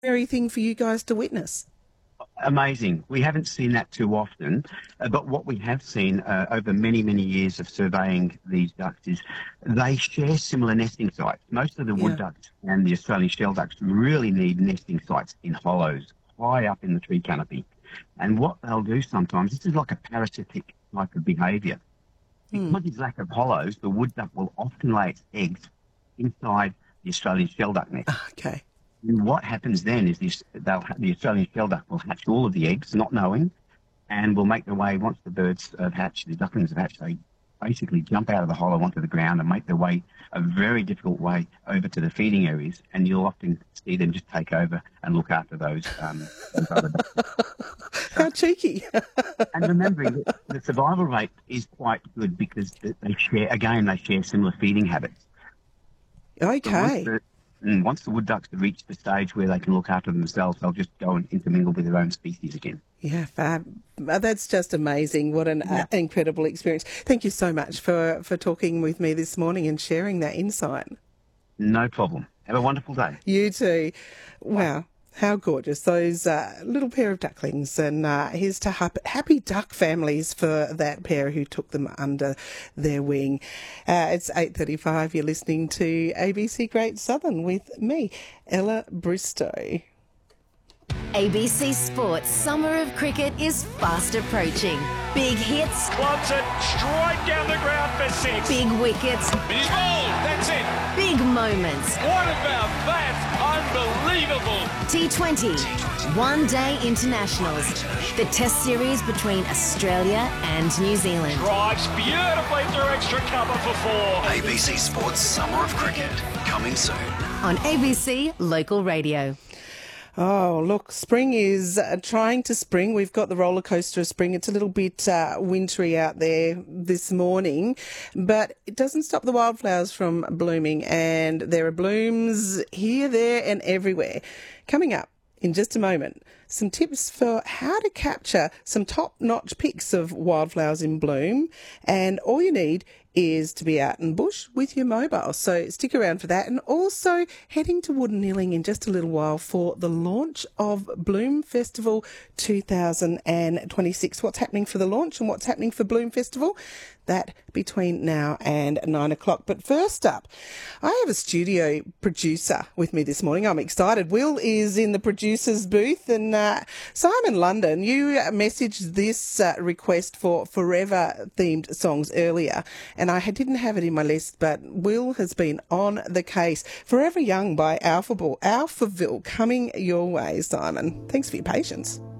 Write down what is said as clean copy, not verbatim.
Very thing for you guys to witness. Amazing. We haven't seen that too often, but what we have seen over many, many years of surveying these ducks is they share similar nesting sites. Most of the wood Yeah. ducks and the Australian shell ducks really need nesting sites in hollows, high up in the tree canopy. And what they'll do sometimes, this is like a parasitic type of behaviour. Because of lack of hollows, the wood duck will often lay its eggs inside the Australian shell duck nest. Okay. And what happens then is the Australian shell duck will hatch all of the eggs, not knowing, and will make their way, once the birds have hatched, the ducklings have hatched, they basically jump out of the hollow onto the ground and make their way, a very difficult way, over to the feeding areas, and you'll often see them just take over and look after those other ducks. How cheeky. And remembering that the survival rate is quite good because they share similar feeding habits. Okay. Once the wood ducks have reached the stage where they can look after themselves, they'll just go and intermingle with their own species again. Yeah, fab. That's just amazing. What an incredible experience. Thank you so much for talking with me this morning and sharing that insight. No problem. Have a wonderful day. You too. Wow. How gorgeous, those little pair of ducklings. And here's to happy duck families for that pair who took them under their wing. It's 8:35. You're listening to ABC Great Southern with me, Ella Bristow. ABC Sports Summer of Cricket is fast approaching. Big hits, Clubs it straight down the ground for six. big wickets, He's bowled. That's it. big moments. What about that? Unbelievable. T20, one-day internationals. The Test series between Australia and New Zealand. Drives beautifully through extra cover for four. ABC Sports Summer of Cricket, coming soon. On ABC Local Radio. Oh, look, spring is trying to spring. We've got the roller coaster of spring. It's a little bit wintry out there this morning, but it doesn't stop the wildflowers from blooming, and there are blooms here, there and everywhere. Coming up in just a moment, some tips for how to capture some top-notch pics of wildflowers in bloom, and all you need is to be out in bush with your mobile. So stick around for that. And also heading to Wooden Kneeling in just a little while for the launch of Bloom Festival 2026. What's happening for the launch and what's happening for Bloom Festival? That between now and 9 o'clock. But first up, I have a studio producer with me this morning. I'm excited. Will is in the producer's booth, and Simon London, you messaged this request for forever themed songs earlier, and I didn't have it in my list, but Will has been on the case. Forever Young by Alphaville coming your way, Simon. Thanks for your patience.